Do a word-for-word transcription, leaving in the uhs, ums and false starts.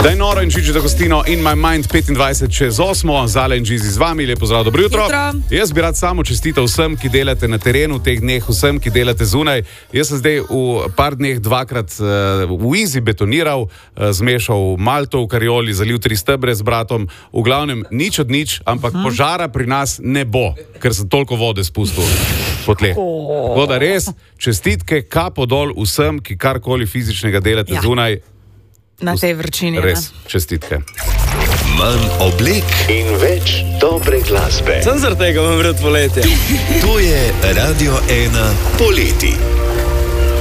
Daj noro in čiči do gostino In My Mind petindvajset čez osmo, Zala in Džizi z vami, lepo zdrav, dobro jutro. jutro. Jaz bi rad samo čestitev vsem, ki delate na terenu v teh dneh, vsem, ki delate zunaj. Jaz sem zdaj v par dneh dvakrat uh, v Izi betoniral, uh, zmešal malto v karioli, zalil tri stebre z bratom, v glavnem nič od nič, ampak uh-huh. požara pri nas ne bo, ker sem toliko vode spustil po tleh. Oh. Tako da res, čestitke, kapo dol vsem, ki karkoli fizičnega delate ja. zunaj. Na tej vrčini. Res, čestitke. Manj oblek in več dobre glasbe. Sem zaradi tega imam rad poletje. To je Radio ena poleti.